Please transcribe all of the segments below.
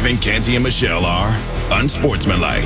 Evan, Canty, and Michelle are unsportsmanlike.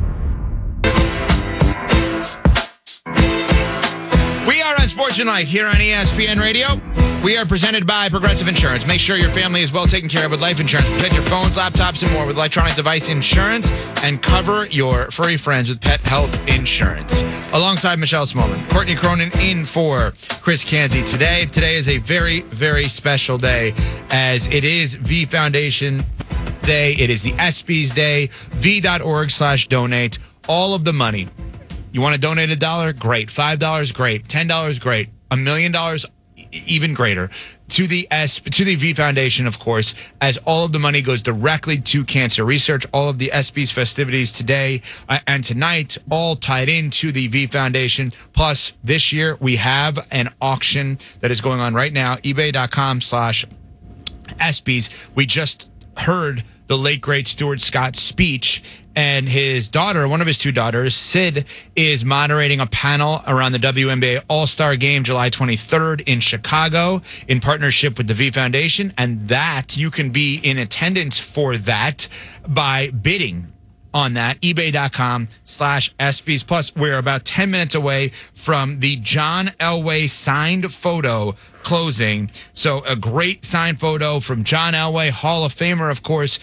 We are unsportsmanlike here on ESPN Radio. We are presented by Progressive Insurance. Make sure your family is well taken care of with life insurance. Protect your phones, laptops, and more with electronic device insurance. And cover your furry friends with pet health insurance. Alongside Michelle Smallman, Courtney Cronin in for Chris Canty today. Today is a very, very special day as it is V Foundation Day. It is the ESPYs Day. V.org/donate. All of the money. You want to donate $1? Great. $5? Great. $10? Great. $1 million? Even greater. To the V Foundation, of course, as all of the money goes directly to cancer research. All of the ESPYs festivities today and tonight, all tied into the V Foundation. Plus, this year, we have an auction that is going on right now, ebay.com/ESPYs. We just heard the late, great Stuart Scott's speech, and his daughter, one of his two daughters, Sid, is moderating a panel around the WNBA All-Star Game July 23rd in Chicago in partnership with the V Foundation, and that you can be in attendance for that by bidding on that, ebay.com/ESPYs. Plus, we're about 10 minutes away from the John Elway signed photo closing. So a great signed photo from John Elway, Hall of Famer, of course,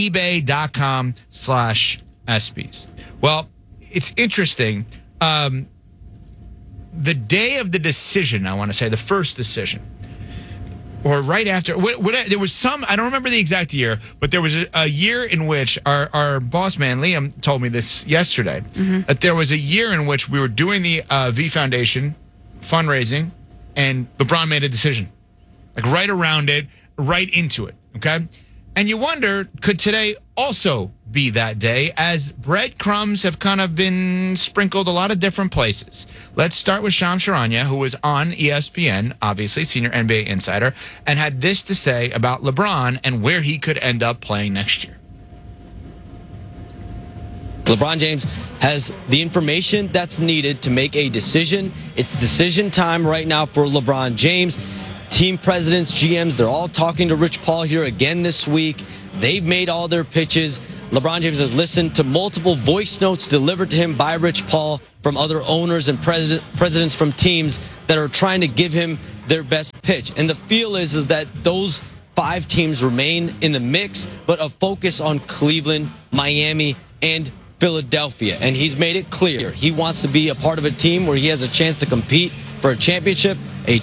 ebay.com/ESPYs. Well, it's interesting. The day of the decision, I want to say, the first decision, or right after, there was some, I don't remember the exact year, but there was a year in which our boss man, Liam, told me this yesterday, that there was a year in which we were doing the V Foundation fundraising, and LeBron made a decision. Like right around it, right into it, okay? And you wonder, could today also be that day, as breadcrumbs have kind of been sprinkled a lot of different places. Let's start with Shams Charania, who was on ESPN, obviously, senior NBA insider, and had this to say about LeBron and where he could end up playing next year. LeBron James has the information that's needed to make a decision. It's decision time right now for LeBron James. Team presidents, GMs, they're all talking to Rich Paul here again this week. They've made all their pitches. LeBron James has listened to multiple voice notes delivered to him by Rich Paul from other owners and presidents from teams that are trying to give him their best pitch. And the feel is that those 5 teams remain in the mix, but a focus on Cleveland, Miami, and Philadelphia. And he's made it clear he wants to be a part of a team where he has a chance to compete for a championship, a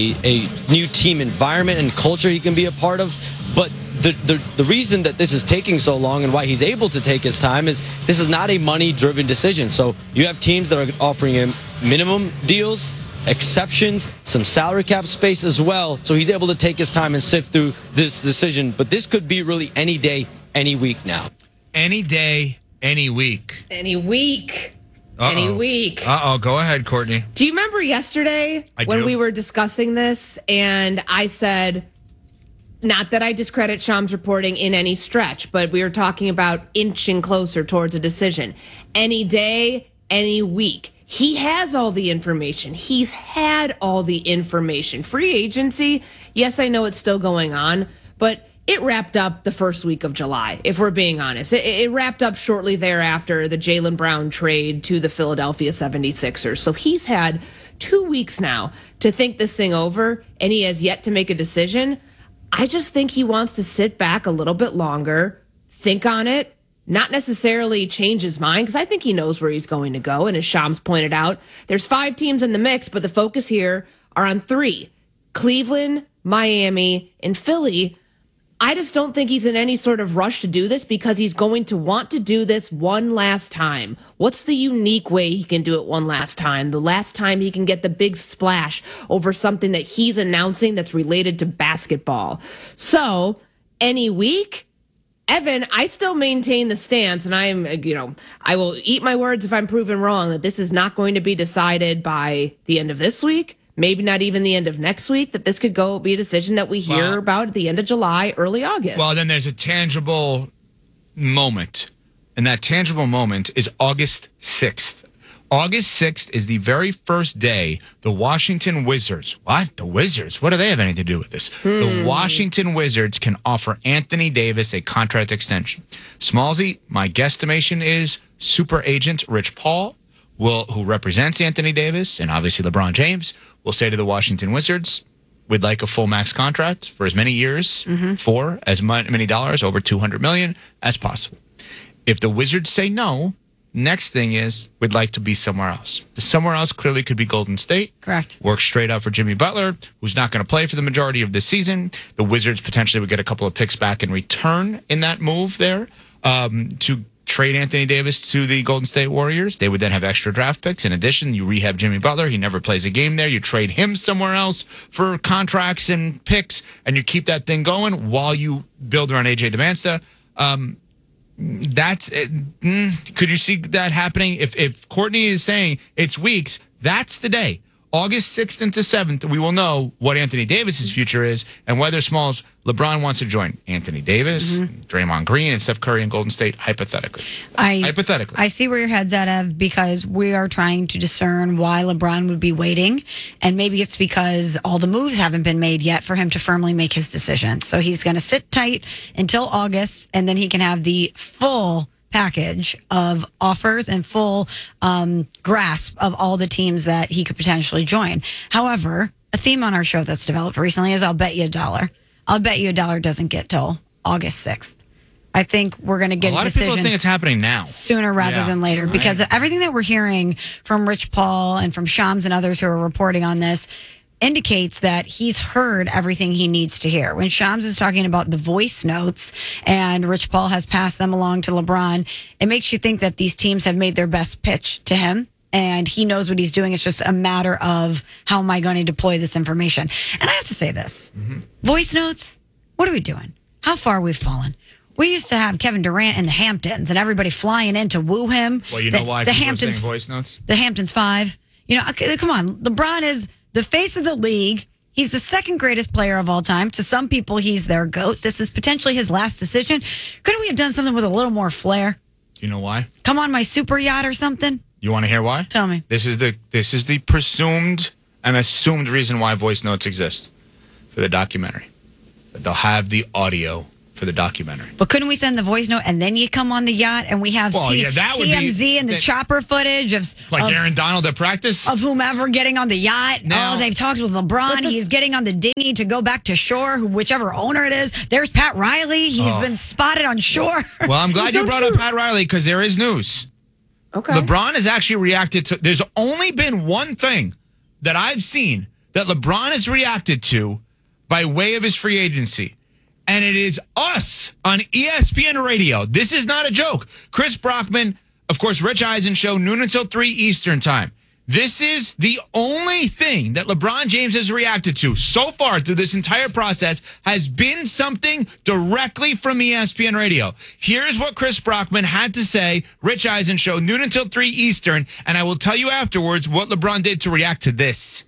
new team environment and culture he can be a part of. But the reason that this is taking so long and why he's able to take his time is this is not a money-driven decision. So you have teams that are offering him minimum deals, exceptions, some salary cap space as well. So he's able to take his time and sift through this decision. But this could be really any day, any week now. Any day, any week. Any week. Uh-oh. Any week. Go ahead, Courtney. Do you remember yesterday when we were discussing this and I said, not that I discredit Shams reporting in any stretch, but we were talking about inching closer towards a decision. Any day, any week. He has all the information. He's had all the information. Free agency, yes, I know it's still going on, but it wrapped up the first week of July, if we're being honest. It wrapped up shortly thereafter, the Jaylen Brown trade to the Philadelphia 76ers. So he's had 2 weeks now to think this thing over, and he has yet to make a decision. I just think he wants to sit back a little bit longer, think on it, not necessarily change his mind, because I think he knows where he's going to go. And as Shams pointed out, there's 5 teams in the mix, but the focus here are on 3, Cleveland, Miami, and Philly. I just don't think he's in any sort of rush to do this because he's going to want to do this one last time. What's the unique way he can do it one last time? The last time he can get the big splash over something that he's announcing that's related to basketball. So, any week, Evan, I still maintain the stance, and I will eat my words if I'm proven wrong, that this is not going to be decided by the end of this week. Maybe not even the end of next week, that this could be a decision that we hear about at the end of July, early August. Well, then there's a tangible moment, and that tangible moment is August 6th. August 6th is the very first day the Washington Wizards, what? The Wizards? What do they have anything to do with this? The Washington Wizards can offer Anthony Davis a contract extension. Smallsy, my guesstimation is super agent Rich Paul, who represents Anthony Davis and obviously LeBron James, will say to the Washington Wizards, we'd like a full max contract for as many years, for as many dollars, over $200 million as possible. If the Wizards say no, next thing is we'd like to be somewhere else. The somewhere else clearly could be Golden State. Correct. Works straight up for Jimmy Butler, who's not going to play for the majority of this season. The Wizards potentially would get a couple of picks back in return in that move there to trade Anthony Davis to the Golden State Warriors. They would then have extra draft picks. In addition, you rehab Jimmy Butler. He never plays a game there. You trade him somewhere else for contracts and picks, and you keep that thing going while you build around AJ Demancia. Could you see that happening? If Courtney is saying it's weeks, that's the day. August 6th into 7th, we will know what Anthony Davis's future is and whether LeBron wants to join Anthony Davis, Draymond Green, and Steph Curry in Golden State, hypothetically. I see where your head's at, Ev, because we are trying to discern why LeBron would be waiting. And maybe it's because all the moves haven't been made yet for him to firmly make his decision. So he's going to sit tight until August, and then he can have the full package of offers and full grasp of all the teams that he could potentially join. However, a theme on our show that's developed recently is I'll bet you $1. I'll bet you $1 doesn't get till August 6th. I think we're going to get a decision. A lot of people think it's happening now. Sooner rather than later, because everything that we're hearing from Rich Paul and from Shams and others who are reporting on this indicates that he's heard everything he needs to hear. When Shams is talking about the voice notes and Rich Paul has passed them along to LeBron, it makes you think that these teams have made their best pitch to him and he knows what he's doing. It's just a matter of how am I going to deploy this information? And I have to say this. Voice notes, what are we doing? How far we've fallen. We used to have Kevin Durant in the Hamptons and everybody flying in to woo him. Well, you know why the people Hamptons, are saying voice notes? The Hamptons 5. You know, come on. LeBron is the face of the league. He's the second greatest player of all time. To some people, he's their GOAT. This is potentially his last decision. Couldn't we have done something with a little more flair? You know why? Come on my super yacht or something? You want to hear why? Tell me. This is the presumed and assumed reason why voice notes exist for the documentary. That they'll have the audio for the documentary. But couldn't we send the voice note and then you come on the yacht and we have TMZ and the chopper footage of Aaron Donald at practice of whomever getting on the yacht? No. Oh, they've talked with LeBron. He's getting on the dinghy to go back to shore. Whichever owner it is. There's Pat Riley. He's been spotted on shore. Well, I'm glad you brought up Pat Riley because there is news. Okay. LeBron has actually reacted to. There's only been one thing that I've seen that LeBron has reacted to by way of his free agency. And it is us on ESPN Radio. This is not a joke. Chris Brockman, of course, Rich Eisen show, noon until 3 Eastern time. This is the only thing that LeBron James has reacted to so far through this entire process has been something directly from ESPN Radio. Here's what Chris Brockman had to say, Rich Eisen show, noon until 3 Eastern, and I will tell you afterwards what LeBron did to react to this.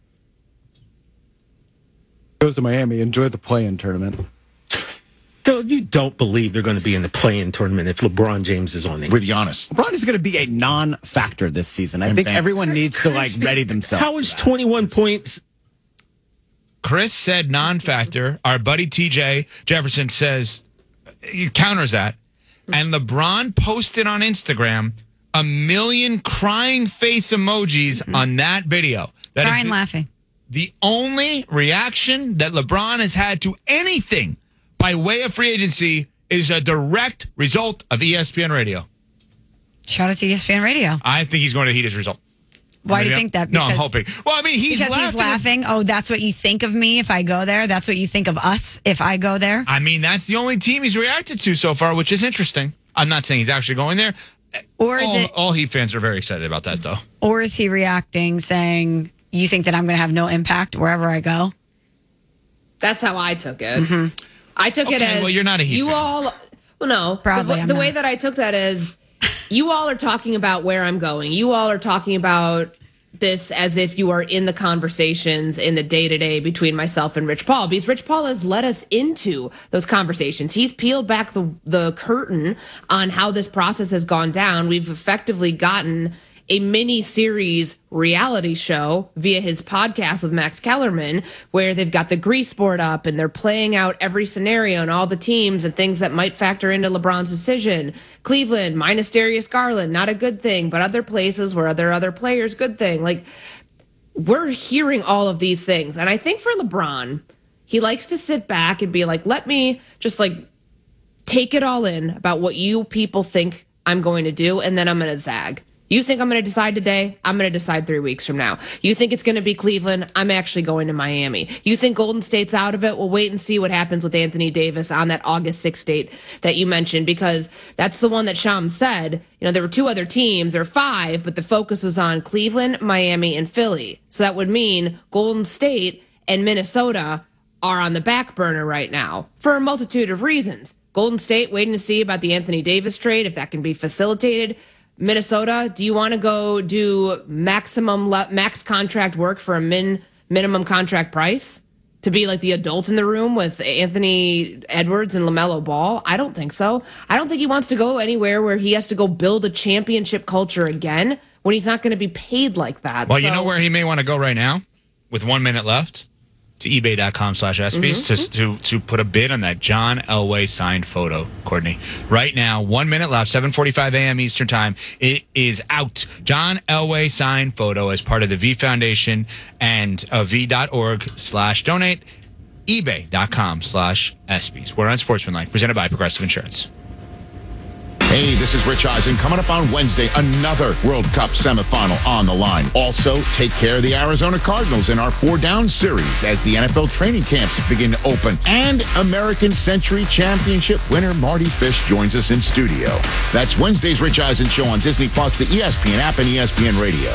Goes to Miami, enjoy the play-in tournament. So you don't believe they're going to be in the play-in tournament if LeBron James is on it? With Giannis. LeBron is going to be a non-factor this season. I think everyone needs to ready themselves. How is 21 points? Chris said non-factor. Our buddy TJ Jefferson says, he counters that. And LeBron posted on Instagram 1 million crying face emojis on that video. That Crying, is laughing. The only reaction that LeBron has had to anything by way of free agency is a direct result of ESPN Radio. Shout out to ESPN Radio. I think he's going to heat his result. Why do you think that? No, I'm hoping. Well, I mean, he's laughing. Oh, that's what you think of me if I go there? That's what you think of us if I go there? I mean, that's the only team he's reacted to so far, which is interesting. I'm not saying he's actually going there. Or is all Heat fans are very excited about that, though. Or is he reacting saying, you think that I'm going to have no impact wherever I go? That's how I took it. I took it as, well, you're not a Heat fan. Well, no. Proudly, the way that I took that is, you all are talking about where I'm going. You all are talking about this as if you are in the conversations in the day-to-day between myself and Rich Paul, because Rich Paul has led us into those conversations. He's peeled back the curtain on how this process has gone down. We've effectively gotten a mini series reality show via his podcast with Max Kellerman, where they've got the grease board up and they're playing out every scenario and all the teams and things that might factor into LeBron's decision. Cleveland minus Darius Garland, not a good thing, but other places where there are other players, good thing. Like, we're hearing all of these things. And I think for LeBron, he likes to sit back and be like, let me just like take it all in about what you people think I'm going to do, and then I'm going to zag. You think I'm going to decide today? I'm going to decide 3 weeks from now. You think it's going to be Cleveland? I'm actually going to Miami. You think Golden State's out of it? We'll wait and see what happens with Anthony Davis on that August 6th date that you mentioned, because that's the one that Shams said. You know, there were 2 other teams, or 5, but the focus was on Cleveland, Miami, and Philly. So that would mean Golden State and Minnesota are on the back burner right now for a multitude of reasons. Golden State waiting to see about the Anthony Davis trade, if that can be facilitated. Minnesota, do you want to go do max contract work for a minimum contract price to be like the adult in the room with Anthony Edwards and LaMelo Ball? I don't think so. I don't think he wants to go anywhere where he has to go build a championship culture again when he's not going to be paid like that. Well, you know where he may want to go right now with 1 minute left? To ebay.com/ESPYs to put a bid on that John Elway signed photo, Courtney. Right now, 1 minute left, 7:45 a.m. Eastern Time. It is out. John Elway signed photo as part of the V Foundation and v.org/donate. ebay.com/ESPYs. We're on Sportsmanlike, presented by Progressive Insurance. Hey, this is Rich Eisen. Coming up on Wednesday, another World Cup semifinal on the line. Also, take care of the Arizona Cardinals in our 4-down series as the NFL training camps begin to open. And American Century Championship winner Marty Fish joins us in studio. That's Wednesday's Rich Eisen Show on Disney+, the ESPN app, and ESPN Radio.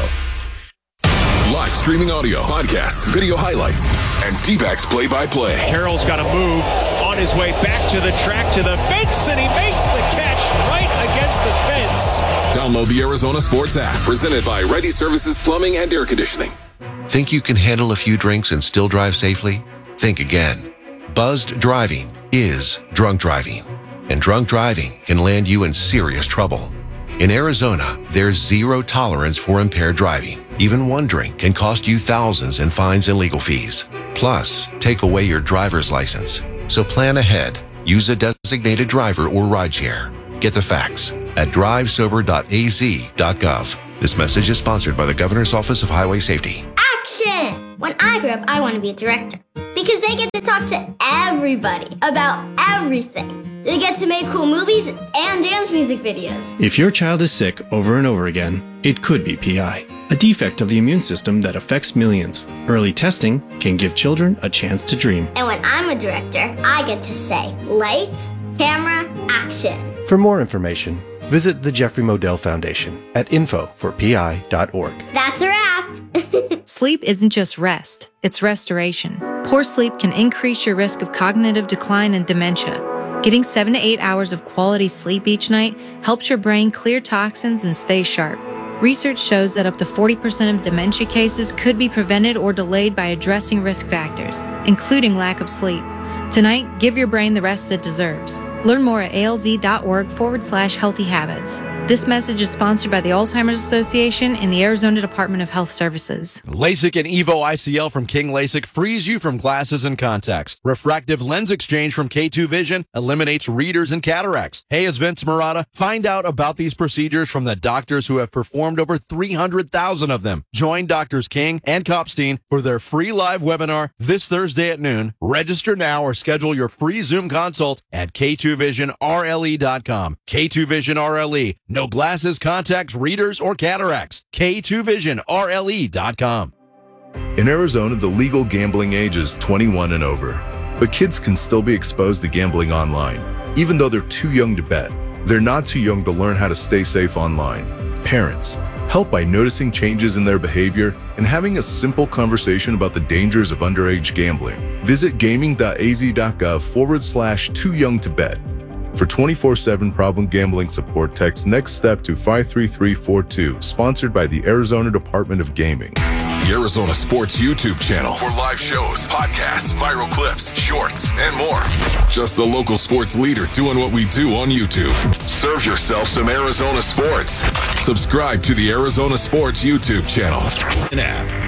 Live streaming audio, podcasts, video highlights, and D-backs play-by-play. Carroll's got to move on his way back to the track, to the fence, and he makes the catch right against the fence. Download the Arizona Sports app, presented by Ready Services Plumbing and Air Conditioning. Think you can handle a few drinks and still drive safely? Think again. Buzzed driving is drunk driving, and drunk driving can land you in serious trouble. In Arizona, there's zero tolerance for impaired driving. Even one drink can cost you thousands in fines and legal fees. Plus, take away your driver's license. So plan ahead. Use a designated driver or rideshare. Get the facts at drivesober.az.gov. This message is sponsored by the Governor's Office of Highway Safety. Action! When I grow up, I want to be a director because they get to talk to everybody about everything. They get to make cool movies and dance music videos. If your child is sick over and over again, it could be PI, a defect of the immune system that affects millions. Early testing can give children a chance to dream. And when I'm a director, I get to say, lights, camera, action. For more information, visit the Jeffrey Modell Foundation at info4pi.org. That's a wrap. Sleep isn't just rest, it's restoration. Poor sleep can increase your risk of cognitive decline and dementia. Getting 7 to 8 hours of quality sleep each night helps your brain clear toxins and stay sharp. Research shows that up to 40% of dementia cases could be prevented or delayed by addressing risk factors, including lack of sleep. Tonight, give your brain the rest it deserves. Learn more at alz.org/healthy habits. This message is sponsored by the Alzheimer's Association and the Arizona Department of Health Services. LASIK and EVO ICL from King LASIK frees you from glasses and contacts. Refractive lens exchange from K2 Vision eliminates readers and cataracts. Hey, it's Vince Marotta. Find out about these procedures from the doctors who have performed over 300,000 of them. Join Doctors King and Kopstein for their free live webinar this Thursday at noon. Register now or schedule your free Zoom consult at K2VisionRLE.com. K2 Vision RLE. No glasses, contacts, readers, or cataracts. K2VisionRLE.com. In Arizona, the legal gambling age is 21 and over. But kids can still be exposed to gambling online, even though they're too young to bet. They're not too young to learn how to stay safe online. Parents, help by noticing changes in their behavior and having a simple conversation about the dangers of underage gambling. Visit gaming.az.gov/too-young-to-bet. For 24/7 problem gambling support, text NEXT STEP to 53342, sponsored by the Arizona Department of Gaming. The Arizona Sports YouTube channel for live shows, podcasts, viral clips, shorts, and more. Just the local sports leader doing what we do on YouTube. Serve yourself some Arizona sports. Subscribe to the Arizona Sports YouTube channel. An app.